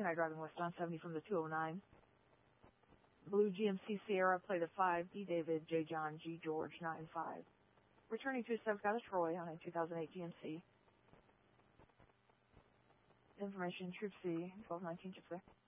Kenai driving west on 70 from the 209. Blue GMC Sierra, plate of 5, D. David, J. John, G. George, 9-5. Returning to South Dakota Troy on a 2008 GMC. Information, Troop C, 1219, Chip there.